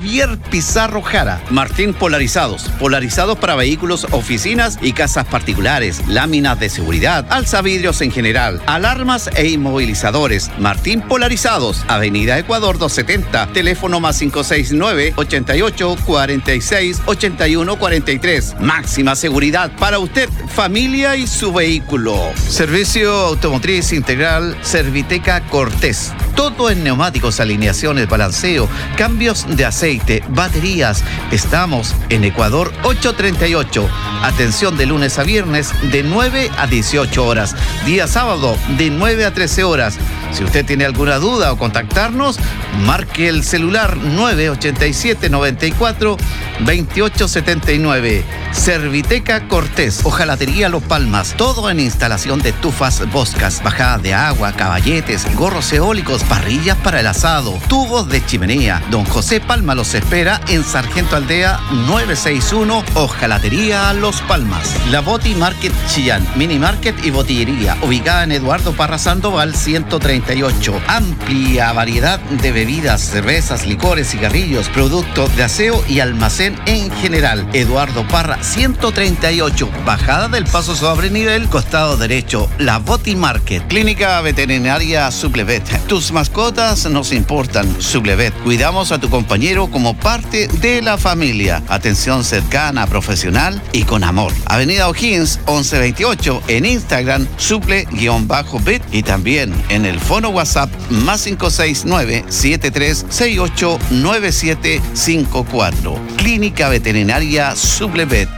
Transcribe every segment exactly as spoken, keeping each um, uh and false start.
Javier Pizarro Jara. Martín Polarizados, polarizados para vehículos, oficinas y casas particulares, láminas de seguridad, alzavidrios en general, alarmas e inmovilizadores. Martín Polarizados, Avenida Ecuador doscientos setenta, teléfono más cinco seis nueve, ochenta y ocho, cuarenta y seis, ochenta y uno cuarenta y tres. Máxima seguridad para usted, familia y su vehículo. Servicio automotriz integral Serviteca Cortés. Todo en neumáticos, alineaciones, balanceo, cambios de aceite, baterías. Estamos en Ecuador ochocientos treinta y ocho. Atención de lunes a viernes de nueve a dieciocho horas. Día sábado de nueve a trece horas. Si usted tiene alguna duda o contactarnos, marque el celular nueve ochenta y siete, noventa y cuatro, veintiocho setenta y nueve. Serviteca Cortés, Hojalatería Los Palmas. Todo en instalación de estufas Boscas, bajada de agua, caballetes, gorros eólicos, parrillas para el asado, tubos de chimenea. Don José Palma los espera en Sargento Aldea novecientos sesenta y uno, Hojalatería Los Palmas. La Boti Market Chillán, Mini Market y Botillería, ubicada en Eduardo Parra Sandoval ciento treinta y ocho. Amplia variedad de bebidas, cervezas, licores, cigarrillos, productos de aseo y almacén en general. Eduardo Parra ciento treinta y ocho, bajada del paso sobre nivel, costado derecho. La Boti Market. Clínica Veterinaria Suplevet. Tus mascotas nos importan. Suplevet. Cuidamos a tu compañero como parte de la familia. Atención cercana, profesional y con amor. Avenida O'Higgins once veintiocho, en Instagram suple-vet y también en el fono WhatsApp más cinco seis nueve, siete tres seis ocho, nueve siete cinco cuatro. Clínica Veterinaria Suplevet.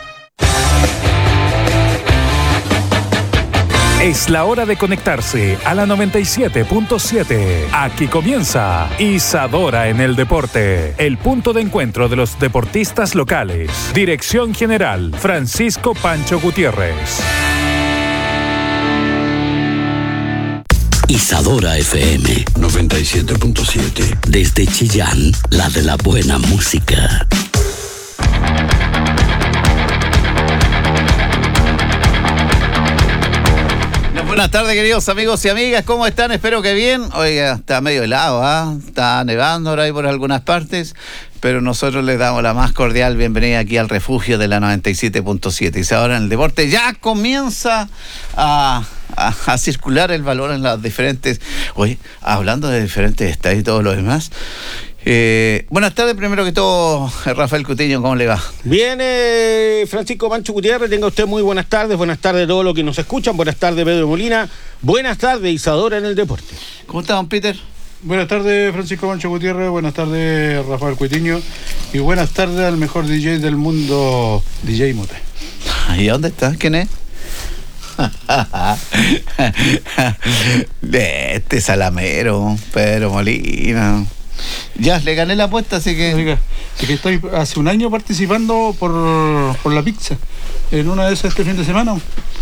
Es la hora de conectarse a la noventa y siete punto siete. Aquí comienza Isadora en el Deporte, el punto de encuentro de los deportistas locales. Dirección General, Francisco Pancho Gutiérrez. Isadora F M noventa y siete punto siete. Desde Chillán, la de la buena música. Buenas tardes, queridos amigos y amigas, ¿cómo están? Espero que bien. Oiga, está medio helado, ¿ah? ¿eh? Está nevando ahora ahí por algunas partes, pero nosotros les damos la más cordial bienvenida aquí al refugio de la noventa y siete punto siete. Y ahora en el deporte ya comienza a, a, a circular el valor en las diferentes... Oye, hablando de diferentes estados y todo lo demás... Eh, buenas tardes, primero que todo, Rafael Cutiño, ¿cómo le va? Bien, eh, Francisco Pancho Gutiérrez, tenga usted muy buenas tardes, buenas tardes a todos los que nos escuchan, buenas tardes Pedro Molina, buenas tardes Isadora en el Deporte. ¿Cómo está, don Peter? Buenas tardes, Francisco Pancho Gutiérrez, buenas tardes, Rafael Cutiño, y buenas tardes al mejor D J del mundo, D J Mote. ¿Y dónde está? ¿Quién es? Este salamero, Pedro Molina. Ya, le gané la apuesta, así que... Oiga, es que estoy hace un año participando por, por la pizza. En una de esas este fin de semana.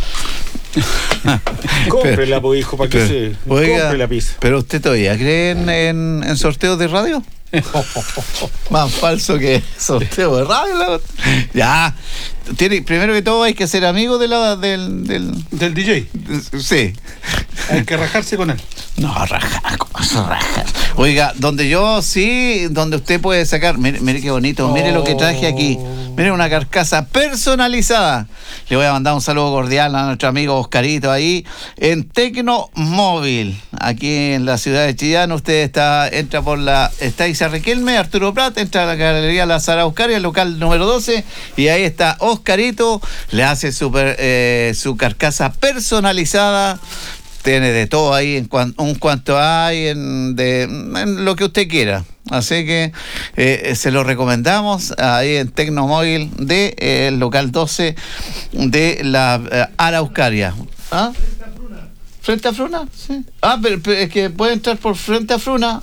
Cómprela, pues, hijo, para que se... Oiga, compre la pizza. ¿Pero usted todavía cree en, en, en sorteos de radio? Más falso que sorteo de radio. La... Ya, tiene, primero que todo hay que ser amigo de la, del, del... ¿Del D J? Sí. Hay que rajarse con él. No, rajar, ¿cómo se rajar? Oiga, donde yo sí, donde usted puede sacar, mire, mire qué bonito, oh. Mire lo que traje aquí. Mire, una carcasa personalizada. Le voy a mandar un saludo cordial a nuestro amigo Oscarito ahí en Tecnomóvil, aquí en la ciudad de Chillán. Usted está, entra por la, está Isa Riquelme, Arturo Prat, entra a la galería La Sara Oscaria, el local número doce, y ahí está Oscarito, le hace super, eh, su carcasa personalizada. Tiene de todo ahí, en cuan, un cuanto hay, en, de, en lo que usted quiera. Así que eh, se lo recomendamos ahí en Tecnomóvil de eh, el local doce de la eh, Araucaria. ¿Ah? ¿Frente a Fruna? Sí. Ah, pero, pero es que puede entrar por Frente a Fruna